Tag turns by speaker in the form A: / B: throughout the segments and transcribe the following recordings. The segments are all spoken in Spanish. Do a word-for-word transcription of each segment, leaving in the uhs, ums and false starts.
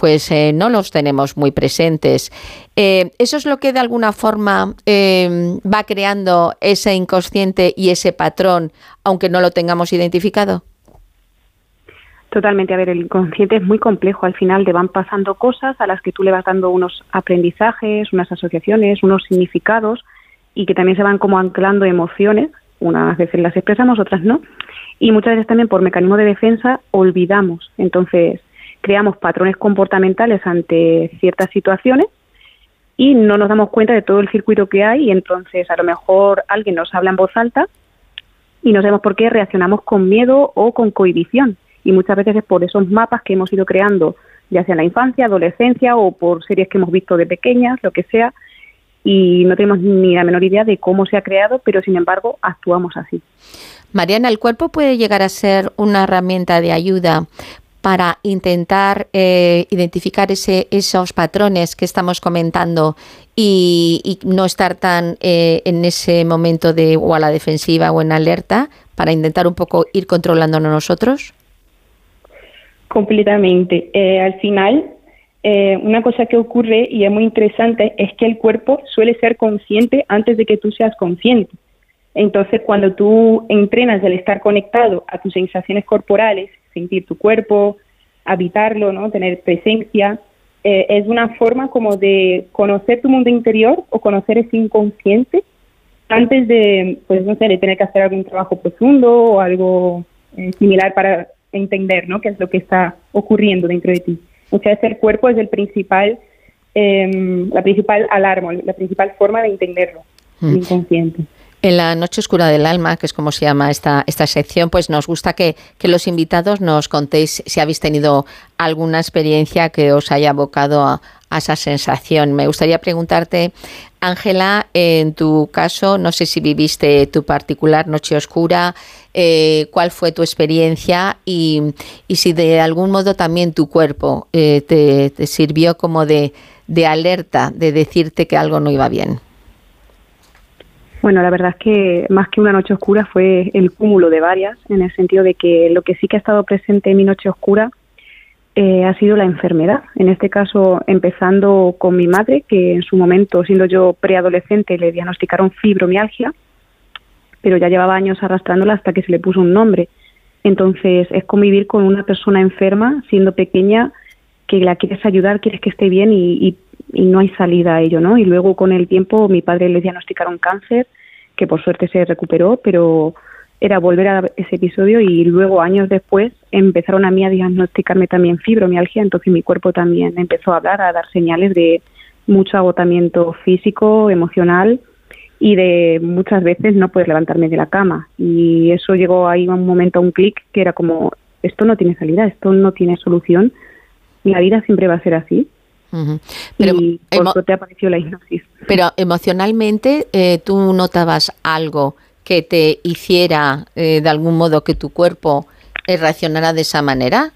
A: pues eh, no los tenemos muy presentes. Eh, ¿Eso es lo que de alguna forma eh, va creando ese inconsciente y ese patrón, aunque no lo tengamos identificado?
B: Totalmente. A ver, el inconsciente es muy complejo. Al final te van pasando cosas a las que tú le vas dando unos aprendizajes, unas asociaciones, unos significados, y que también se van como anclando emociones. Unas veces las expresamos, otras no. Y muchas veces también por mecanismo de defensa olvidamos. Entonces creamos patrones comportamentales ante ciertas situaciones y no nos damos cuenta de todo el circuito que hay, y entonces a lo mejor alguien nos habla en voz alta y no sabemos por qué reaccionamos con miedo o con cohibición. Y muchas veces es por esos mapas que hemos ido creando, ya sea en la infancia, adolescencia o por series que hemos visto de pequeñas, lo que sea, y no tenemos ni la menor idea de cómo se ha creado, pero sin embargo actuamos así.
A: Mariana, ¿el cuerpo puede llegar a ser una herramienta de ayuda para intentar eh, identificar ese, esos patrones que estamos comentando y, y no estar tan eh, en ese momento de o a la defensiva o en alerta, para intentar un poco ir controlándonos nosotros?
C: Completamente. Eh, al final, eh, una cosa que ocurre y es muy interesante es que el cuerpo suele ser consciente antes de que tú seas consciente. Entonces, cuando tú entrenas el estar conectado a tus sensaciones corporales, sentir tu cuerpo, habitarlo, ¿no? Tener presencia, eh, es una forma como de conocer tu mundo interior o conocer ese inconsciente antes de, pues no sé, de tener que hacer algún trabajo profundo o algo eh, similar para entender, ¿no?, qué es lo que está ocurriendo dentro de ti. O sea, el cuerpo es el principal, eh, la principal alarma, la principal forma de entenderlo, mm. el inconsciente.
A: En la Noche Oscura del Alma, que es como se llama esta, esta sección, pues nos gusta que, que los invitados nos contéis si habéis tenido alguna experiencia que os haya abocado a, a esa sensación. Me gustaría preguntarte, Ángela, en tu caso, no sé si viviste tu particular Noche Oscura, eh, cuál fue tu experiencia y, y si de algún modo también tu cuerpo eh, te, te sirvió como de, de alerta, de decirte que algo no iba bien.
B: Bueno, la verdad es que más que una noche oscura fue el cúmulo de varias, en el sentido de que lo que sí que ha estado presente en mi noche oscura eh, ha sido la enfermedad. En este caso, empezando con mi madre, que en su momento, siendo yo preadolescente, le diagnosticaron fibromialgia, pero ya llevaba años arrastrándola hasta que se le puso un nombre. Entonces, es convivir con una persona enferma, siendo pequeña, que la quieres ayudar, quieres que esté bien y, y y no hay salida a ello, ¿no? Y luego con el tiempo mi padre le diagnosticaron cáncer, que por suerte se recuperó, pero era volver a ese episodio, y luego años después empezaron a mí a diagnosticarme también fibromialgia, entonces mi cuerpo también empezó a hablar, a dar señales de mucho agotamiento físico, emocional y de muchas veces no poder levantarme de la cama, y eso llegó ahí a un momento, a un clic, que era como, esto no tiene salida, esto no tiene solución, la vida siempre va a ser así.
A: Uh-huh. Pero,
B: y por suerte apareció la hipnosis.
A: Pero emocionalmente, eh, ¿tú notabas algo que te hiciera eh, de algún modo que tu cuerpo eh, reaccionara de esa manera?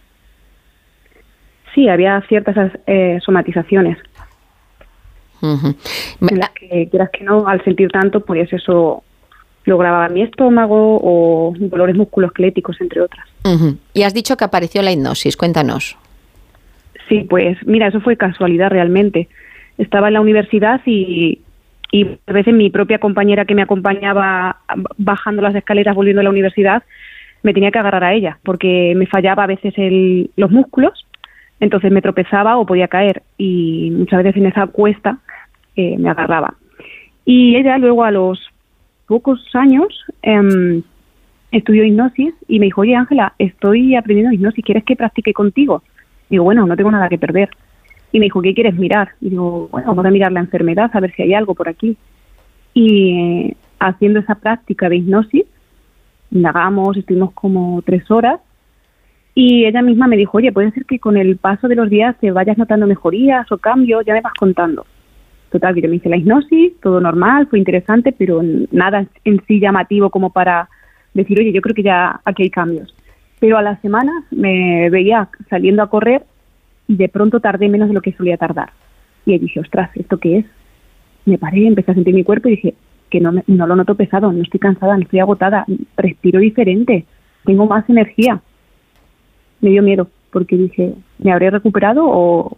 B: Sí, había ciertas eh, somatizaciones.
A: Uh-huh.
B: En las que, quieras que no, al sentir tanto, pues eso lo grababa mi estómago o dolores musculoesqueléticos, entre otras.
A: Uh-huh. Y has dicho que apareció la hipnosis, cuéntanos.
B: Sí, pues mira, eso fue casualidad realmente. Estaba en la universidad y, y a veces mi propia compañera que me acompañaba bajando las escaleras volviendo a la universidad, me tenía que agarrar a ella porque me fallaba a veces el, los músculos, entonces me tropezaba o podía caer, y muchas veces en esa cuesta eh, me agarraba. Y ella luego, a los pocos años, eh, estudió hipnosis y me dijo, oye Ángela, estoy aprendiendo hipnosis, ¿quieres que practique contigo? Digo, bueno, no tengo nada que perder. Y me dijo, ¿qué quieres mirar? Y digo, bueno, vamos a mirar la enfermedad, a ver si hay algo por aquí. Y eh, haciendo esa práctica de hipnosis, indagamos, estuvimos como tres horas, y ella misma me dijo, oye, puede ser que con el paso de los días te vayas notando mejorías o cambios, ya me vas contando. Total, que yo me hice la hipnosis, todo normal, fue interesante, pero nada en sí llamativo como para decir, oye, yo creo que ya aquí hay cambios. Pero a las semanas me veía saliendo a correr y de pronto tardé menos de lo que solía tardar. Y ahí dije, ostras, ¿esto qué es? Me paré, empecé a sentir mi cuerpo y dije, que no, me, no lo noto pesado, no estoy cansada, no estoy agotada, respiro diferente, tengo más energía. Me dio miedo porque dije, ¿me habré recuperado o,